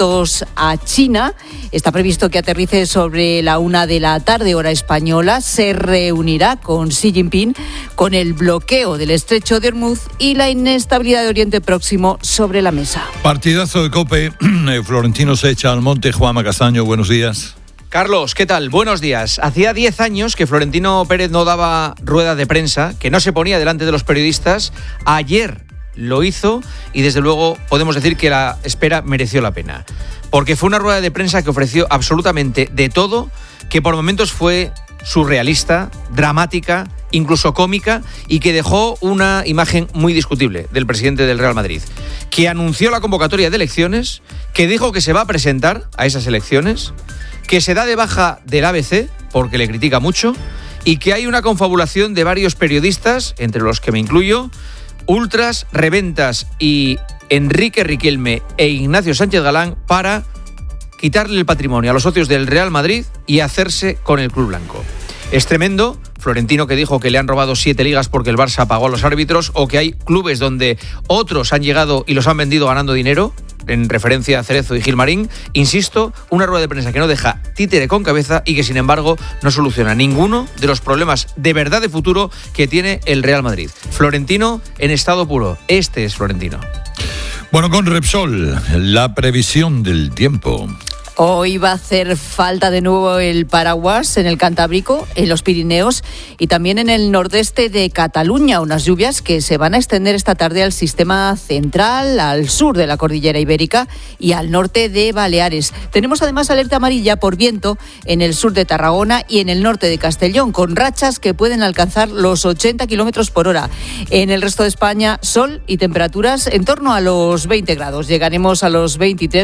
minutos a China. Está previsto que aterrice sobre la 1:00 p.m, hora española. Se reunirá con Xi Jinping con el bloqueo del estrecho de Hormuz y la inestabilidad de Oriente Próximo sobre la mesa. Partidazo de COPE. Florentino se echa al monte. Juanma Castaño, buenos días. Carlos, ¿qué tal? Buenos días. Hacía 10 años que Florentino Pérez no daba rueda de prensa, que no se ponía delante de los periodistas. Ayer lo hizo y desde luego podemos decir que la espera mereció la pena. Porque fue una rueda de prensa que ofreció absolutamente de todo, que por momentos fue surrealista, dramática, incluso cómica, y que dejó una imagen muy discutible del presidente del Real Madrid, que anunció la convocatoria de elecciones, que dijo que se va a presentar a esas elecciones, que se da de baja del ABC porque le critica mucho y que hay una confabulación de varios periodistas, entre los que me incluyo, ultras, reventas y Enrique Riquelme e Ignacio Sánchez Galán, para quitarle el patrimonio a los socios del Real Madrid y hacerse con el club blanco. Es tremendo. Florentino, que dijo que le han robado 7 ligas porque el Barça pagó a los árbitros, o que hay clubes donde otros han llegado y los han vendido ganando dinero, en referencia a Cerezo y Gilmarín. Insisto, una rueda de prensa que no deja títere con cabeza y que sin embargo no soluciona ninguno de los problemas de verdad de futuro que tiene el Real Madrid. Florentino en estado puro. Este es Florentino. Bueno, con Repsol, la previsión del tiempo. Hoy va a hacer falta de nuevo el paraguas en el Cantábrico, en los Pirineos y también en el nordeste de Cataluña. Unas lluvias que se van a extender esta tarde al sistema central, al sur de la cordillera ibérica y al norte de Baleares. Tenemos además alerta amarilla por viento en el sur de Tarragona y en el norte de Castellón, con rachas que pueden alcanzar los 80 kilómetros por hora. En el resto de España, sol y temperaturas en torno a los 20 grados. Llegarán a los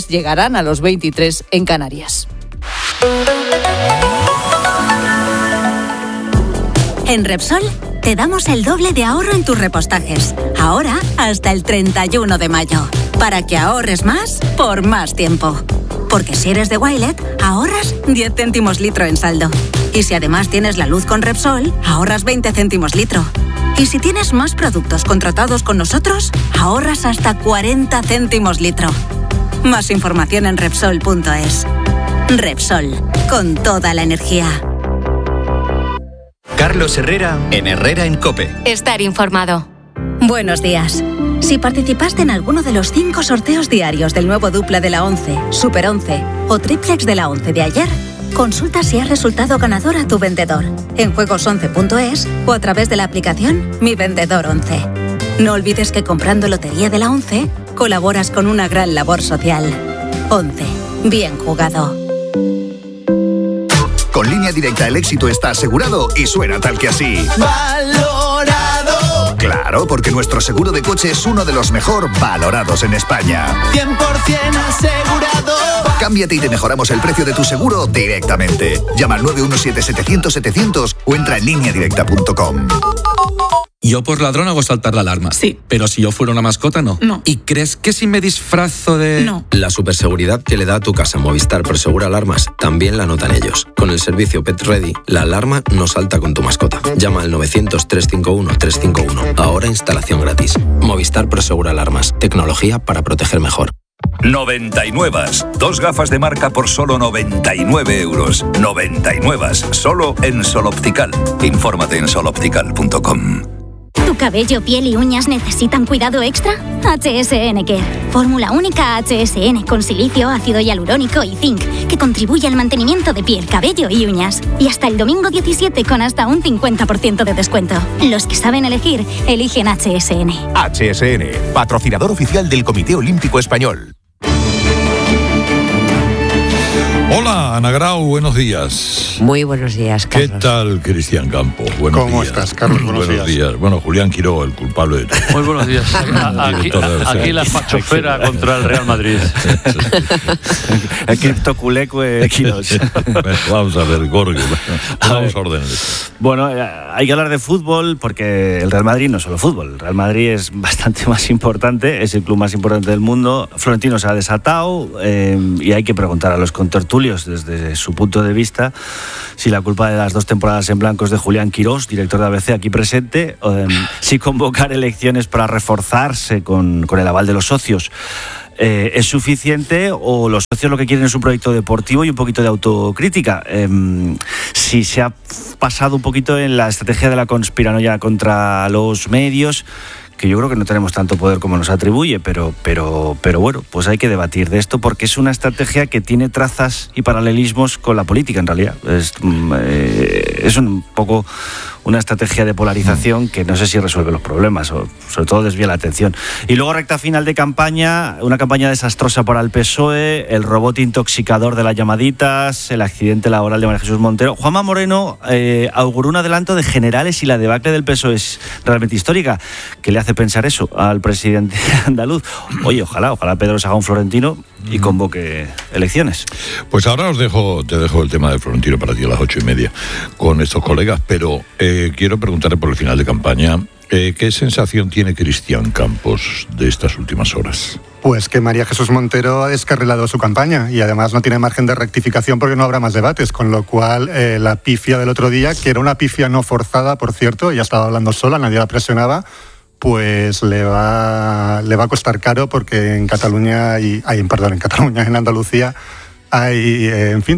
23 en Canarias. En Repsol te damos el doble de ahorro en tus repostajes. Ahora hasta el 31 de mayo. Para que ahorres más por más tiempo. Porque si eres de Wilet, ahorras 10 céntimos litro en saldo. Y si además tienes la luz con Repsol, ahorras 20 céntimos litro. Y si tienes más productos contratados con nosotros, ahorras hasta 40 céntimos litro. Más información en Repsol.es. Repsol, con toda la energía. Carlos Herrera, en Herrera en COPE. Estar informado. Buenos días. Si participaste en alguno de los 5 sorteos diarios del nuevo Dupla de la 11, Super 11 o Triplex de la 11 de ayer, consulta si has resultado ganador a tu vendedor en juegos11.es o a través de la aplicación Mi Vendedor 11. No olvides que comprando Lotería de la 11 colaboras con una gran labor social. 11. Bien jugado. Con Línea Directa el éxito está asegurado y suena tal que así. ¡Valorado! Claro, porque nuestro seguro de coche es uno de los mejor valorados en España. 100% asegurado. Cámbiate y te mejoramos el precio de tu seguro directamente. Llama al 917-700-700 o entra en lineadirecta.com. Yo por ladrón hago saltar la alarma. Sí. Pero si yo fuera una mascota, no. No. ¿Y crees que si me disfrazo de...? No. La superseguridad que le da a tu casa Movistar Prosegur Alarmas también la notan ellos. Con el servicio Pet Ready, la alarma no salta con tu mascota. Llama al 900-351-351. Ahora instalación gratis. Movistar Prosegur Alarmas. Tecnología para proteger mejor. 99. 2 gafas de marca por solo 99 euros. 99. Solo en Sol Optical. Infórmate en soloptical.com. ¿Tu cabello, piel y uñas necesitan cuidado extra? HSN Care. Fórmula única HSN con silicio, ácido hialurónico y zinc, que contribuye al mantenimiento de piel, cabello y uñas. Y hasta el domingo 17 con hasta un 50% de descuento. Los que saben elegir, eligen HSN. HSN, patrocinador oficial del Comité Olímpico Español. Hola, Ana Grau, buenos días. Muy buenos días, Carlos. ¿Qué tal, Cristian Campos? Buenos ¿Cómo días. estás, Carlos? Buenos días. Bueno, Julián Quiroga, el culpable de todo. Muy buenos días. Aquí la fachofera contra el Real Madrid. El criptoculecue kilos. Vamos a ver, Gorgi. Vamos a ordenar esto. Bueno, hay que hablar de fútbol porque el Real Madrid no es solo fútbol. El Real Madrid es bastante más importante, es el club más importante del mundo. Florentino se ha desatado y hay que preguntar a los contertulios desde su punto de vista si la culpa de las 2 temporadas en blanco es de Julián Quirós, director de ABC aquí presente, si convocar elecciones para reforzarse con el aval de los socios ¿es suficiente o los socios lo que quieren es un proyecto deportivo y un poquito de autocrítica? Si se ha pasado un poquito en la estrategia de la conspiranoia contra los medios, que yo creo que no tenemos tanto poder como nos atribuye, pero bueno, pues hay que debatir de esto porque es una estrategia que tiene trazas y paralelismos con la política en realidad. Es un poco una estrategia de polarización que no sé si resuelve los problemas o sobre todo desvía la atención. Y luego recta final de campaña, una campaña desastrosa para el PSOE, el robot intoxicador de las llamaditas, el accidente laboral de María Jesús Montero. Juanma Moreno auguró un adelanto de generales y la debacle del PSOE es realmente histórica. ¿Qué le hace pensar eso al presidente andaluz? Oye, ojalá Pedro se haga un Florentino y convoque elecciones. Pues ahora te dejo el tema de Florentino para ti a las 8:30 con estos colegas, pero quiero preguntarle por el final de campaña, ¿qué sensación tiene Cristian Campos de estas últimas horas? Pues que María Jesús Montero ha descarrilado su campaña y además no tiene margen de rectificación porque no habrá más debates, con lo cual la pifia del otro día, que era una pifia no forzada, por cierto, ella estaba hablando sola, nadie la presionaba, pues le va a costar caro porque en Cataluña, en Andalucía hay,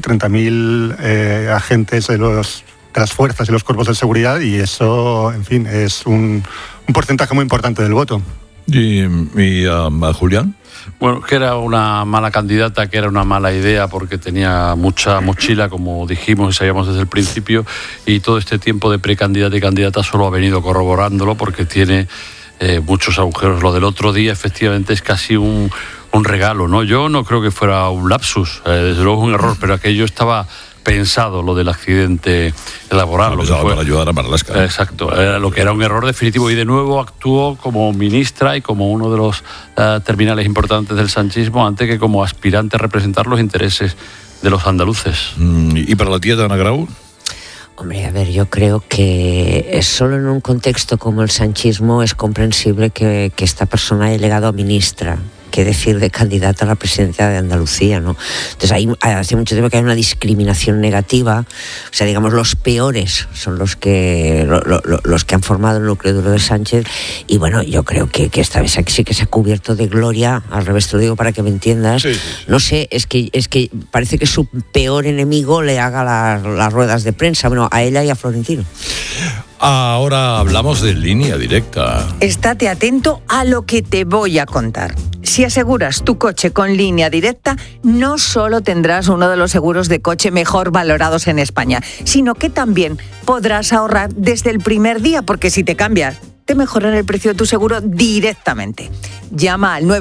30.000 agentes de las fuerzas y los cuerpos de seguridad y eso, es un porcentaje muy importante del voto. ¿Y a Julián? Bueno, que era una mala candidata, que era una mala idea porque tenía mucha mochila, como dijimos y sabíamos desde el principio, y todo este tiempo de precandidata y candidata solo ha venido corroborándolo porque tiene muchos agujeros. Lo del otro día efectivamente es casi un regalo, ¿no? Yo no creo que fuera un lapsus, desde luego un error, pero aquello estaba pensado, lo del accidente laboral. Lo que fue para ayudar a Marlaska. Exacto, lo que era un error definitivo y de nuevo actuó como ministra y como uno de los terminales importantes del sanchismo antes que como aspirante a representar los intereses de los andaluces. ¿Y para la tía de Ana Grau? Hombre, a ver, yo creo que solo en un contexto como el sanchismo es comprensible que esta persona haya llegado a ministra. ¿Qué decir de candidata a la presidencia de Andalucía, no? Entonces, hace mucho tiempo que hay una discriminación negativa. O sea, digamos, los peores son los que han formado el núcleo duro de Sánchez. Y bueno, yo creo que esta vez sí que se ha cubierto de gloria. Al revés, te lo digo para que me entiendas. Sí. No sé, es que parece que su peor enemigo le haga las ruedas de prensa. Bueno, a ella y a Florentino. Ahora hablamos de Línea Directa. Estate atento a lo que te voy a contar. Si aseguras tu coche con Línea Directa, no solo tendrás uno de los seguros de coche mejor valorados en España, sino que también podrás ahorrar desde el primer día, porque si te cambias, te mejorará el precio de tu seguro directamente. Llama al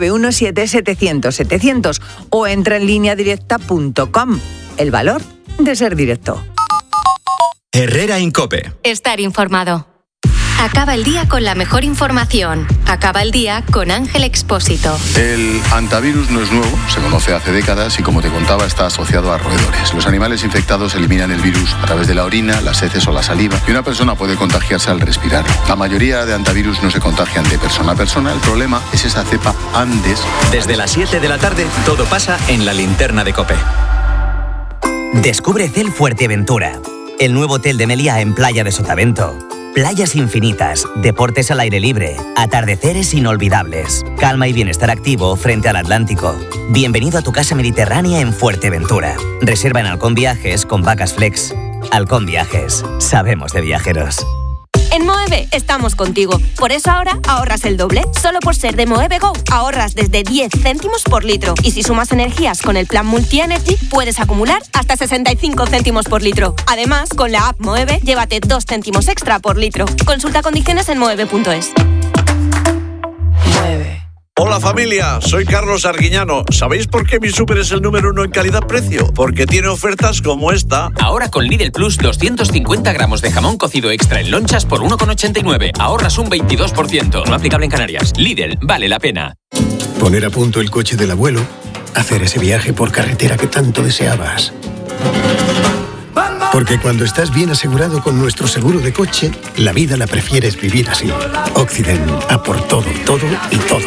917-700-700 o entra en lineadirecta.com. El valor de ser directo. Herrera Incope. Estar informado. Acaba el día con la mejor información. Acaba el día con Ángel Expósito. El antivirus no es nuevo, se conoce hace décadas y, como te contaba, está asociado a roedores. Los animales infectados eliminan el virus a través de la orina, las heces o la saliva y una persona puede contagiarse al respirarlo. La mayoría de antivirus no se contagian de persona a persona. El problema es esa cepa Andes. Desde las 7 de la tarde, todo pasa en la linterna de COPE. Descubre Cel Fuerteventura, el nuevo hotel de Meliá en Playa de Sotavento. Playas infinitas, deportes al aire libre, atardeceres inolvidables, calma y bienestar activo frente al Atlántico. Bienvenido a tu casa mediterránea en Fuerteventura. Reserva en Halcón Viajes con Vacas Flex. Halcón Viajes, sabemos de viajeros. En Moeve estamos contigo. Por eso ahora ahorras el doble. Solo por ser de Moeve Go ahorras desde 10 céntimos por litro. Y si sumas energías con el plan Multi-Energy, puedes acumular hasta 65 céntimos por litro. Además, con la app Moeve, llévate 2 céntimos extra por litro. Consulta condiciones en moeve.es. Moeve. Hola familia, soy Carlos Arguiñano. ¿Sabéis por qué mi súper es el número 1 en calidad-precio? Porque tiene ofertas como esta. Ahora con Lidl Plus, 250 gramos de jamón cocido extra en lonchas por 1,89. Ahorras un 22%. No aplicable en Canarias. Lidl, vale la pena. Poner a punto el coche del abuelo. Hacer ese viaje por carretera que tanto deseabas. Porque cuando estás bien asegurado con nuestro seguro de coche, la vida la prefieres vivir así. Occident, a por todo, todo y todo.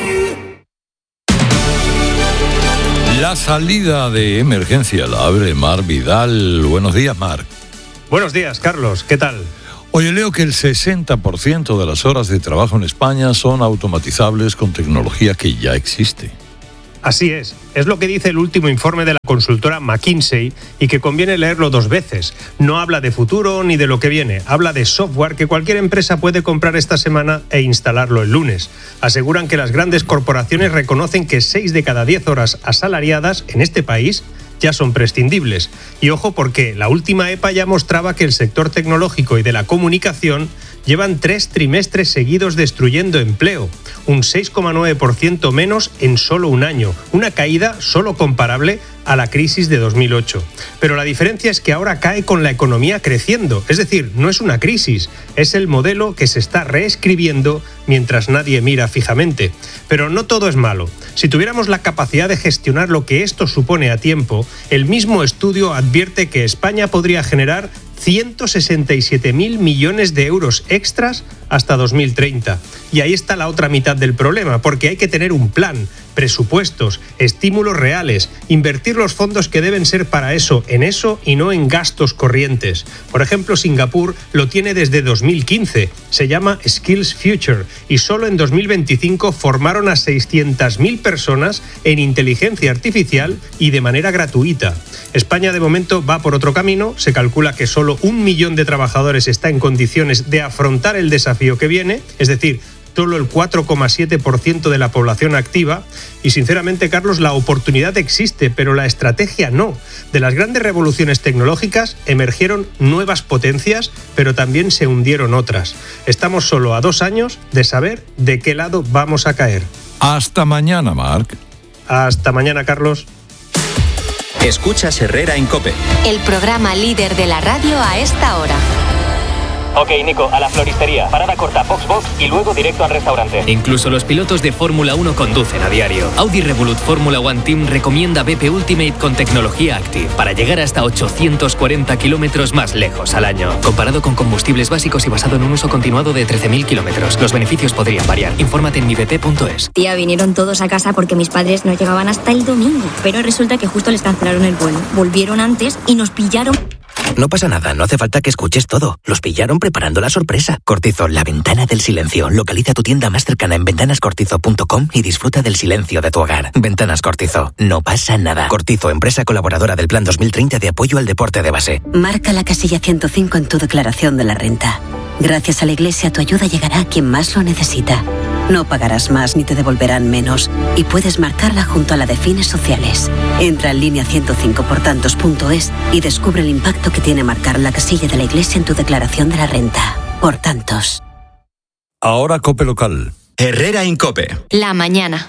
La salida de emergencia la abre Mar Vidal. Buenos días, Mar. Buenos días, Carlos. ¿Qué tal? Oye, leo que el 60% de las horas de trabajo en España son automatizables con tecnología que ya existe. Así es lo que dice el último informe de la consultora McKinsey y que conviene leerlo 2 veces. No habla de futuro ni de lo que viene, habla de software que cualquier empresa puede comprar esta semana e instalarlo el lunes. Aseguran que las grandes corporaciones reconocen que 6 de cada 10 horas asalariadas en este país ya son prescindibles. Y ojo, porque la última EPA ya mostraba que el sector tecnológico y de la comunicación llevan 3 trimestres seguidos destruyendo empleo, un 6,9% menos en solo un año, una caída solo comparable a la crisis de 2008. Pero la diferencia es que ahora cae con la economía creciendo, es decir, no es una crisis, es el modelo que se está reescribiendo mientras nadie mira fijamente. Pero no todo es malo. Si tuviéramos la capacidad de gestionar lo que esto supone a tiempo, el mismo estudio advierte que España podría generar 167.000 millones de euros extras hasta 2030. Y ahí está la otra mitad del problema, porque hay que tener un plan, presupuestos, estímulos reales, invertir los fondos que deben ser para eso, en eso y no en gastos corrientes. Por ejemplo, Singapur lo tiene desde 2015, se llama Skills Future y solo en 2025 formaron a 600.000 personas en inteligencia artificial y de manera gratuita. España de momento va por otro camino, se calcula que solo 1 millón de trabajadores está en condiciones de afrontar el desafío que viene, es decir, solo el 4,7% de la población activa y sinceramente, Carlos, la oportunidad existe, pero la estrategia no. De las grandes revoluciones tecnológicas emergieron nuevas potencias, pero también se hundieron otras. Estamos solo a 2 años de saber de qué lado vamos a caer. Hasta mañana, Marc. Hasta mañana, Carlos. Escuchas Herrera en COPE. El programa líder de la radio a esta hora. Ok, Nico, a la floristería. Parada corta, Box y luego directo al restaurante. Incluso los pilotos de Fórmula 1 conducen a diario. Audi Revolut Fórmula One Team recomienda BP Ultimate con tecnología Active para llegar hasta 840 kilómetros más lejos al año. Comparado con combustibles básicos y basado en un uso continuado de 13.000 kilómetros. Los beneficios podrían variar. Infórmate en mibp.es. Tía, vinieron todos a casa porque mis padres no llegaban hasta el domingo. Pero resulta que justo les cancelaron el vuelo. Volvieron antes y nos pillaron. No pasa nada, no hace falta que escuches todo. Los pillaron preparando la sorpresa. Cortizo, la ventana del silencio. Localiza tu tienda más cercana en ventanascortizo.com y disfruta del silencio de tu hogar. Ventanas Cortizo, no pasa nada. Cortizo, empresa colaboradora del Plan 2030 de apoyo al deporte de base. Marca la casilla 105 en tu declaración de la renta. Gracias a la Iglesia, tu ayuda llegará a quien más lo necesita. No pagarás más ni te devolverán menos. Y puedes marcarla junto a la de fines sociales. Entra en línea 105portantos.es y descubre el impacto que tiene marcar la casilla de la Iglesia en tu declaración de la renta. Por tantos. Ahora COPE local. Herrera en COPE. La mañana.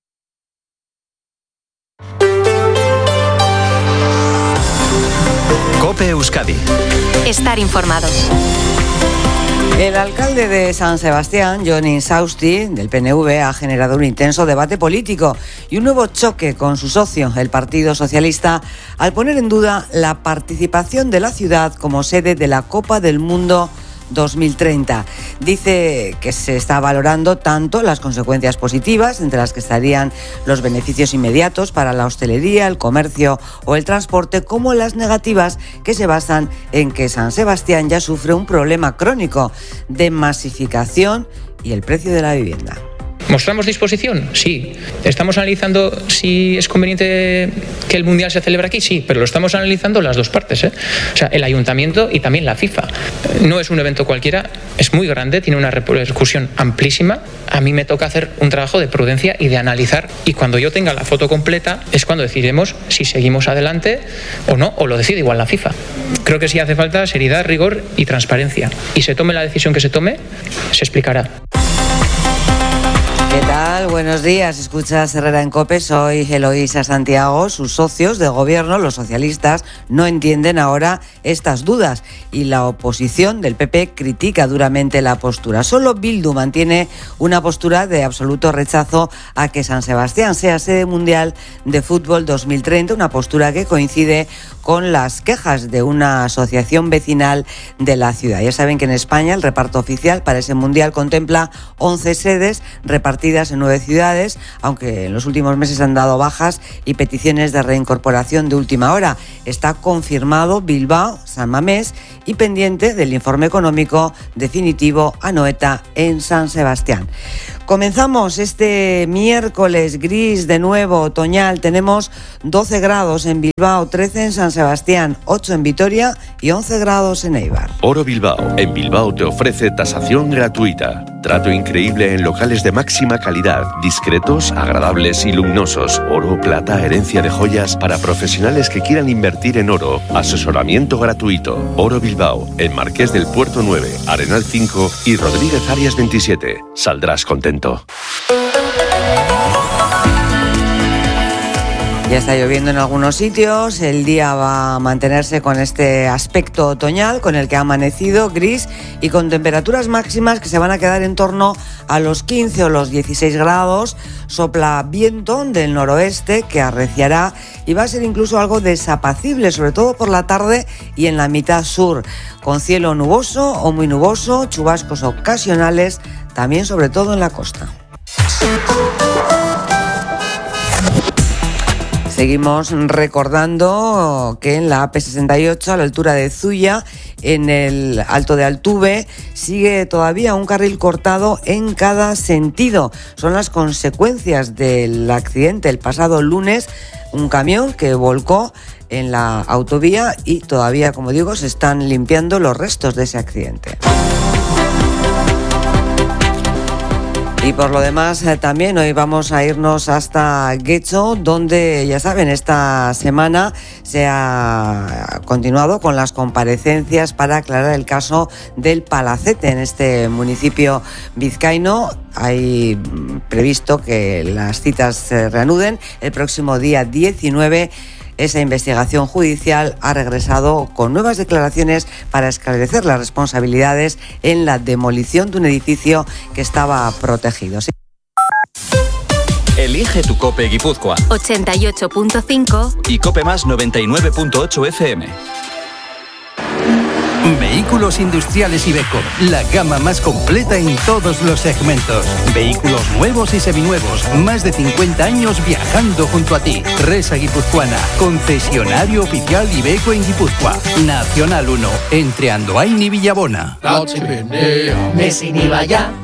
COPE Euskadi. Estar informado. El alcalde de San Sebastián, Jon Insausti, del PNV, ha generado un intenso debate político y un nuevo choque con su socio, el Partido Socialista, al poner en duda la participación de la ciudad como sede de la Copa del Mundo 2030. Dice que se está valorando tanto las consecuencias positivas, entre las que estarían los beneficios inmediatos para la hostelería, el comercio o el transporte, como las negativas, que se basan en que San Sebastián ya sufre un problema crónico de masificación y el precio de la vivienda. ¿Mostramos disposición? Sí. ¿Estamos analizando si es conveniente que el Mundial se celebre aquí? Sí, pero lo estamos analizando las dos partes, ¿eh? O sea, el Ayuntamiento y también la FIFA. No es un evento cualquiera, es muy grande, tiene una repercusión amplísima. A mí me toca hacer un trabajo de prudencia y de analizar, y cuando yo tenga la foto completa es cuando decidiremos si seguimos adelante o no, o lo decide igual la FIFA. Creo que sí hace falta seriedad, rigor y transparencia. Y se tome la decisión que se tome, se explicará. ¿Qué tal? Buenos días. Escuchas Herrera en COPE. Soy Eloísa Santiago. Sus socios de gobierno, los socialistas, no entienden ahora estas dudas y la oposición del PP critica duramente la postura. Solo Bildu mantiene una postura de absoluto rechazo a que San Sebastián sea sede mundial de fútbol 2030, una postura que coincide con las quejas de una asociación vecinal de la ciudad. Ya saben que en España el reparto oficial para ese mundial contempla 11 sedes repartidas en 9 ciudades, aunque en los últimos meses han dado bajas y peticiones de reincorporación de última hora. Está confirmado Bilbao, San Mamés y pendiente del informe económico definitivo Anoeta en San Sebastián. Comenzamos este miércoles gris de nuevo, otoñal. Tenemos 12 grados en Bilbao, 13 en San Sebastián, 8 en Vitoria y 11 grados en Eibar. Oro Bilbao. En Bilbao te ofrece tasación gratuita. Trato increíble en locales de máxima calidad, discretos, agradables y luminosos. Oro, plata, herencia de joyas para profesionales que quieran invertir en oro. Asesoramiento gratuito. Oro Bilbao, en Marqués del Puerto 9, Arenal 5 y Rodríguez Arias 27. Saldrás contento. Ya está lloviendo en algunos sitios, el día va a mantenerse con este aspecto otoñal, con el que ha amanecido gris y con temperaturas máximas que se van a quedar en torno a los 15 o los 16 grados. Sopla viento del noroeste que arreciará y va a ser incluso algo desapacible, sobre todo por la tarde y en la mitad sur, con cielo nuboso o muy nuboso, chubascos ocasionales, también sobre todo en la costa. Seguimos recordando que en la AP68, a la altura de Zuya, en el Alto de Altuve, sigue todavía un carril cortado en cada sentido. Son las consecuencias del accidente el pasado lunes, un camión que volcó en la autovía y todavía, como digo, se están limpiando los restos de ese accidente. Y por lo demás, también hoy vamos a irnos hasta Getxo, donde, ya saben, esta semana se ha continuado con las comparecencias para aclarar el caso del Palacete en este municipio vizcaíno. Hay previsto que las citas se reanuden el próximo día 19. Esa investigación judicial ha regresado con nuevas declaraciones para esclarecer las responsabilidades en la demolición de un edificio que estaba protegido. Elige tu COPE Guipúzcoa 88.5 y COPE Más 99.8 FM. Vehículos Industriales Iveco, la gama más completa en todos los segmentos. Vehículos nuevos y seminuevos, más de 50 años viajando junto a ti. Resa Guipuzcoana, concesionario oficial Iveco en Guipúzcoa. Nacional 1, entre Andoain y Villabona. Messi ni vaya.